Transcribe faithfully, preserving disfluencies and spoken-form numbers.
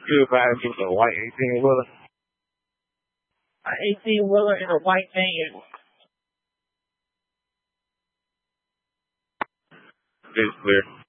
two five with a white eighteen wheeler. An eighteen wheeler in a white van. It's clear.